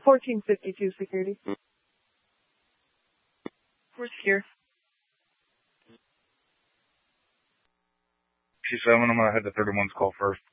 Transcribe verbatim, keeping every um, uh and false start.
fourteen fifty-two security. We're secure. Two seven, I'm going to head to thirty-one's call first.